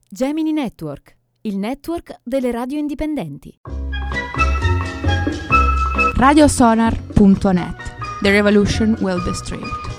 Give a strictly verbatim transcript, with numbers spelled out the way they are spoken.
Gemini Network, il network delle radio indipendenti. radiosonar punto net. The revolution will be streamed.